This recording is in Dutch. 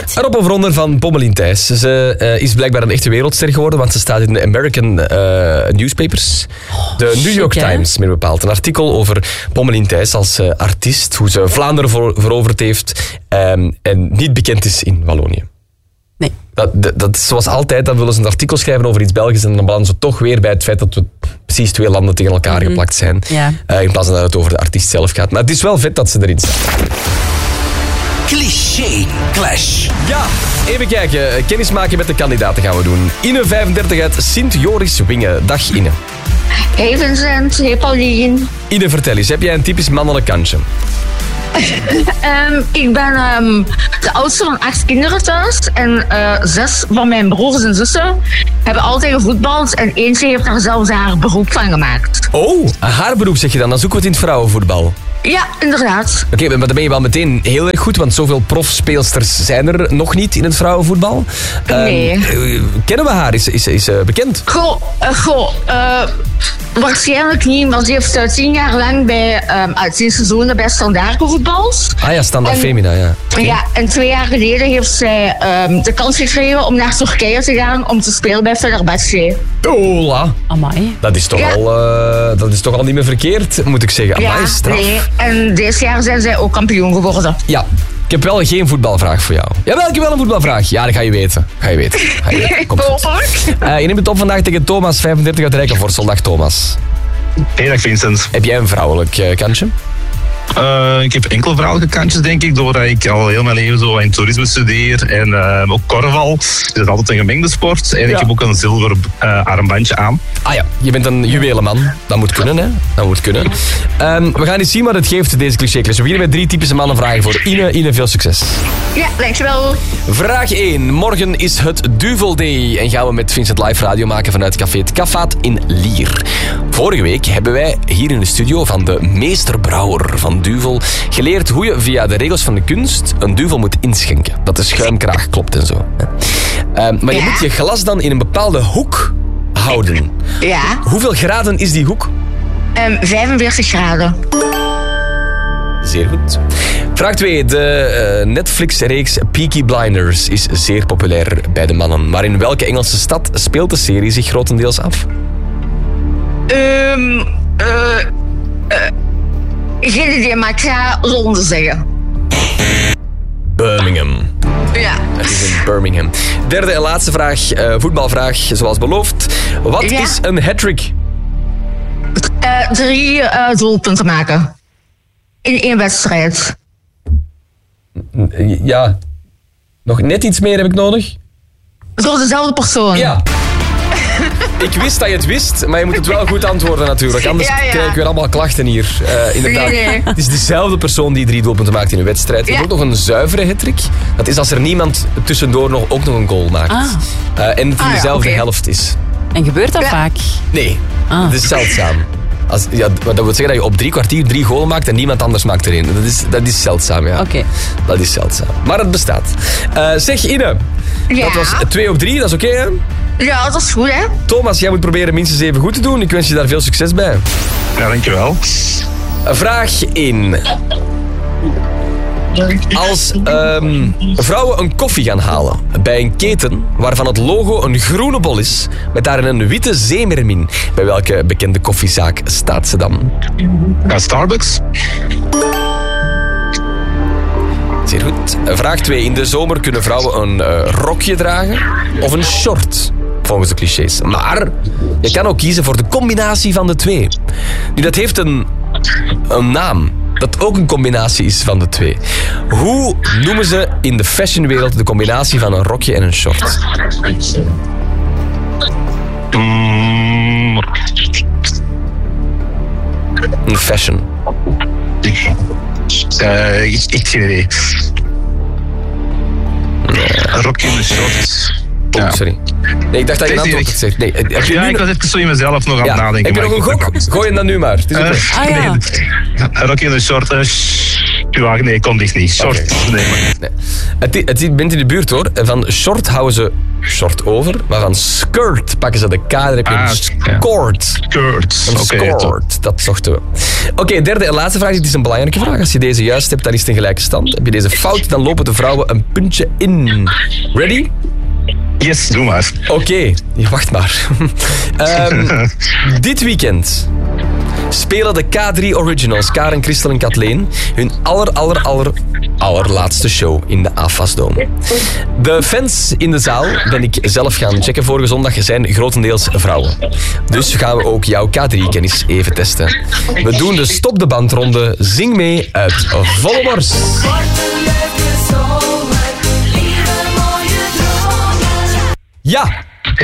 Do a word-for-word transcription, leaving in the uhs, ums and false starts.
Een op of ronder van Pommelien Thijs. Ze uh, is blijkbaar een echte wereldster geworden, want ze staat in de American uh, newspapers. De New York Times, meer bepaald. Een artikel over Pommelien Thijs als uh, artiest, hoe ze Vlaanderen voor, veroverd heeft um, en niet bekend is in Wallonië. Nee. Dat, dat, dat is zoals altijd, dan willen ze een artikel schrijven over iets Belgisch en dan belanden ze toch weer bij het feit dat we precies twee landen tegen elkaar mm-hmm. geplakt zijn. Ja. Uh, in plaats van dat het over de artiest zelf gaat. Maar het is wel vet dat ze erin staat. Cliché Clash. Ja, even kijken. Kennismaken met de kandidaten gaan we doen. Ine, vijfendertig uit Sint-Joris-Wingen. Dag Ine. Hey Vincent, hey Paulien. Ine, vertel eens, heb jij een typisch mannelijk kantje? um, ik ben um, de oudste van acht kinderen thuis. En uh, zes van mijn broers en zussen hebben altijd gevoetbald. En eentje heeft daar zelfs haar beroep van gemaakt. Oh, haar beroep zeg je dan. Dan zoeken we het in het vrouwenvoetbal. Ja, inderdaad. Oké, okay, maar dan ben je wel meteen heel erg goed, want zoveel profspeelsters zijn er nog niet in het vrouwenvoetbal. Nee. Uh, kennen we haar? Is ze is, is, uh, bekend? Goh, uh, goh uh, waarschijnlijk niet, maar ze heeft uh, tien jaar lang bij, um, uit tien seizoenen bij Standaard gevoetbald. Ah ja, Standaard en, Femina, ja. Okay. Ja, en twee jaar geleden heeft zij um, de kans gekregen om naar Turkije te gaan om te spelen bij Fenerbahçe. Ola. Amai. Dat is toch, ja. al, uh, dat is toch al niet meer verkeerd, moet ik zeggen. Amai, ja, straf. Nee. En dit jaar zijn zij ook kampioen geworden. Ja. Ik heb wel geen voetbalvraag voor jou. Jawel, ik heb wel een voetbalvraag. Ja, dat ga je weten. Ga je weten. Ga je weten. Komt goed. Uh, je neemt het op vandaag tegen Thomas, vijfendertig uit Rijkenvorsel. Dag Thomas. Hey, dag Vincent. Heb jij een vrouwelijk uh, kantje? Uh, ik heb enkel vrouwelijke kantjes, denk ik, doordat ik al heel mijn leven zo in toerisme studeer en uh, ook korfbal. Dus dat is altijd een gemengde sport. En ja. ik heb ook een zilver uh, armbandje aan. Ah ja, je bent een juwelenman. Dat moet kunnen, hè? Dat moet kunnen. Um, we gaan eens zien wat het geeft, deze cliché-clash. We beginnen met drie typische mannenvragen voor Ine. Ine, veel succes. Ja, dankjewel. Vraag één. Morgen is het Duvel Day en gaan we met Vincent live radio maken vanuit Café het Kafaat in Lier. Vorige week hebben wij hier in de studio van de meesterbrouwer van Duvel geleerd hoe je via de regels van de kunst een duvel moet inschenken. Dat de schuimkraag klopt en zo. Uh, maar je ja. moet je glas dan in een bepaalde hoek houden. Ja. Hoeveel graden is die hoek? Um, vijfenveertig graden. Zeer goed. Vraag twee. De uh, Netflix-reeks Peaky Blinders is zeer populair bij de mannen. Maar in welke Engelse stad speelt de serie zich grotendeels af? Um, uh, uh, geen idee, maar ik ga Londen zeggen. Birmingham. Ja. Het is in Birmingham. Derde en laatste vraag, uh, voetbalvraag, zoals beloofd. Wat ja. is een hat-trick? Uh, drie uh, doelpunten maken. In één wedstrijd. Ja. Nog net iets meer heb ik nodig? Door dezelfde persoon. Ja. Ik wist dat je het wist, maar je moet het wel goed antwoorden natuurlijk. Anders ja, ja. krijg ik weer allemaal klachten hier. Uh, inderdaad. Nee, nee. Het is dezelfde persoon die drie doelpunten maakt in een wedstrijd. Je ja. hebt ook nog een zuivere hat-trick. Dat is als er niemand tussendoor nog, ook nog een goal maakt. Ah. Uh, en het in ah, dezelfde ja, okay. helft is. En gebeurt dat ja. vaak? Nee, ah. het is zeldzaam. Als, ja, dat wil zeggen dat je op drie kwartier drie golen maakt en niemand anders maakt erin. Dat is, dat is zeldzaam, ja. Okay. Dat is zeldzaam. Maar het bestaat. Uh, zeg, Ine. Ja. Dat was twee op drie, dat is oké, okay, hè? Ja, dat is goed, hè? Thomas, jij moet proberen minstens even goed te doen. Ik wens je daar veel succes bij. Ja, dankjewel. Vraag één. Als um, vrouwen een koffie gaan halen bij een keten waarvan het logo een groene bol is, met daarin een witte zeemermin, bij welke bekende koffiezaak staat ze dan? Ja, Starbucks. Zeer goed. Vraag twee. In de zomer kunnen vrouwen een uh, rokje dragen of een short, volgens de clichés. Maar je kan ook kiezen voor de combinatie van de twee. Nu, dat heeft een, een naam dat ook een combinatie is van de twee. Hoe noemen ze in de fashionwereld de combinatie van een rokje en een short? Mm. Een fashion. Uh, ik, ik geen idee. Nee. Een rokje en een short. Oh, ja. Sorry. Nee, ik dacht dat je een antwoord had gezegd. Nee, heb je ja, nu... ik was even zo in mezelf nog aan het ja. nadenken. Heb je nog een gok? Gooi hem dan nu maar. Het is uh, okay. ah, ja. nee, een rokje en een short. Uh, Ja, nee, ik kon dicht niet. Short. Oké. Nee, maar... Nee. Het, het, het bent in de buurt hoor. Van short houden ze short over, maar van skirt pakken ze de K. Dan heb je Ah, een skort. Skirt. Een Oké, top. skort. Dat zochten we. Oké, okay, derde en laatste vraag. Dit is een belangrijke vraag. Als je deze juist hebt, dan is het een gelijke stand. Heb je deze fout, dan lopen de vrouwen een puntje in. Ready? Yes, doe maar. Oké, okay. Wacht maar. um, dit weekend spelen de K drie Originals, Karen, Christel en Kathleen, hun aller, aller, aller, allerlaatste show in de A F A S-dome. De fans in de zaal, ben ik zelf gaan checken vorige zondag, zijn grotendeels vrouwen. Dus gaan we ook jouw K drie-kennis even testen. We doen de Stop de Bandronde. Zing mee uit volle borst. Ja!